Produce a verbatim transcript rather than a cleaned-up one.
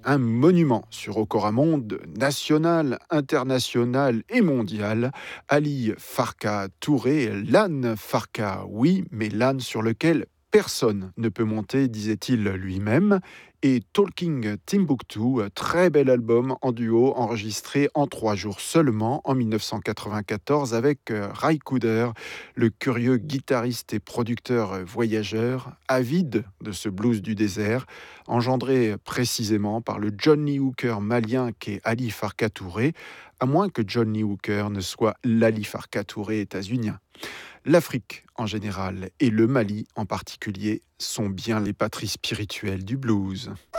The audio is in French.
un monument sur Okoramonde, national, international et mondial. Ali Farka Touré, l'âne Farka, oui, mais l'âne sur lequel personne ne peut monter, disait-il lui-même. Et Talking Timbuktu, très bel album en duo enregistré en trois jours seulement en mille neuf cent quatre-vingt-quatorze avec euh, Ray Cooder, le curieux guitariste et producteur euh, voyageur, avide de ce blues du désert, engendré précisément par le Johnny Hooker malien qu'est Ali Farka Touré, à moins que Johnny Hooker ne soit l'Ali Farka Touré états-unien. L'Afrique en général et le Mali en particulier sont bien les patries spirituelles du blues.